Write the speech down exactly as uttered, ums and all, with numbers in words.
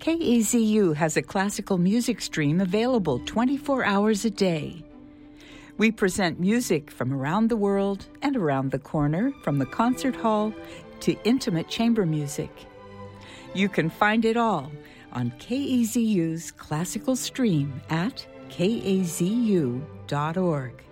K A Z U has a classical music stream available twenty-four hours a day. We present music from around the world and around the corner, from the concert hall to intimate chamber music. You can find it all on K A Z U's classical stream at k a z u dot org.